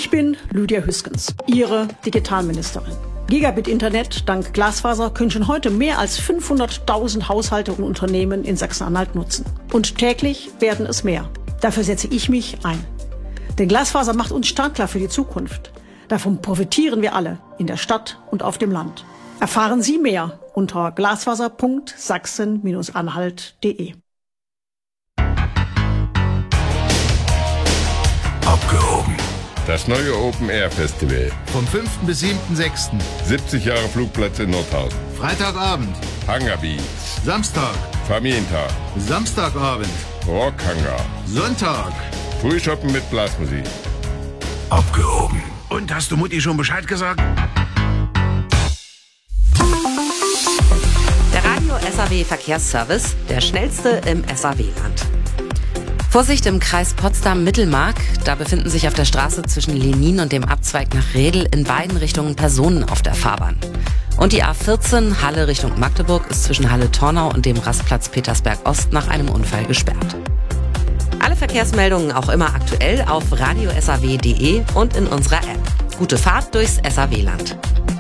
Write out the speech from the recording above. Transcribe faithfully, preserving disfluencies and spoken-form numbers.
Ich bin Lydia Hüskens, Ihre Digitalministerin. Gigabit-Internet dank Glasfaser können schon heute mehr als fünfhunderttausend Haushalte und Unternehmen in Sachsen-Anhalt nutzen. Und täglich werden es mehr. Dafür setze ich mich ein. Denn Glasfaser macht uns startklar für die Zukunft. Davon profitieren wir alle, in der Stadt und auf dem Land. Erfahren Sie mehr unter glasfaser punkt sachsen Bindestrich anhalt punkt de. Abgehoben. Das neue Open Air Festival. Vom fünften bis siebten sechsten siebzig Jahre Flugplatz in Nordhausen. Freitagabend. Hangar Beats. Samstag. Familientag. Samstagabend. Rockhangar. Sonntag. Frühshoppen mit Blasmusik. Abgehoben. Und hast du Mutti schon Bescheid gesagt? Der Radio S A W Verkehrsservice, der schnellste im S A W-Land. Vorsicht im Kreis Potsdam-Mittelmark, da befinden sich auf der Straße zwischen Lenin und dem Abzweig nach Redl in beiden Richtungen Personen auf der Fahrbahn. Und die A vierzehn Halle Richtung Magdeburg ist zwischen Halle-Tornau und dem Rastplatz Petersberg-Ost nach einem Unfall gesperrt. Alle Verkehrsmeldungen auch immer aktuell auf radio s a w punkt de und in unserer App. Gute Fahrt durchs S A W-Land.